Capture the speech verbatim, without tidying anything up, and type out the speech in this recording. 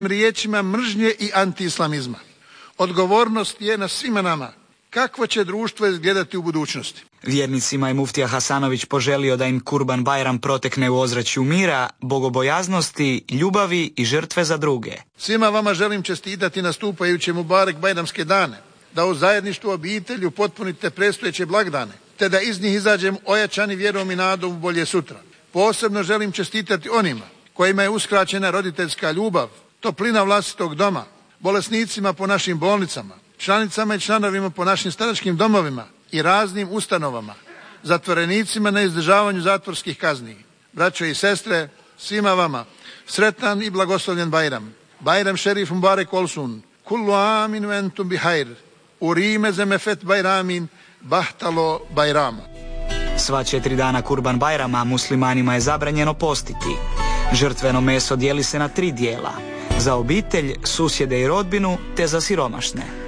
riječima mržnje i antiislamizma. Odgovornost je na svima nama. Kakvo će društvo izgledati u budućnosti? Vjernicima je muftija Hasanović poželio da im Kurban Bajram protekne u ozračju mira, bogobojaznosti, ljubavi i žrtve za druge. Svima vama želim čestitati nastupajuće Mubarek Bajramske dane, da u zajedništvu obitelji upotpunite predstojeće blagdane, te da iz njih izađemo ojačani vjerom i nadom u bolje sutra. Posebno želim čestitati onima kojima je uskraćena roditeljska ljubav, toplina vlastitog doma, bolesnicima po našim bolnicama, članicama i članovima po našim staračkim domovima i raznim ustanovama, zatvorenicima na izdržavanju zatvorskih kazni. Braćo i sestre, svima vama sretan i blagoslovljen Bajram. Bajram šerif Mubarek olsun. Kullu amin wa entum bihajr. Urime zemefet bajramin bahtalo bajrama. Sva četiri dana Kurban Bajrama muslimanima je zabranjeno postiti. Žrtveno meso dijeli se na tri dijela. Za obitelj, susjede i rodbinu, te za siromašne.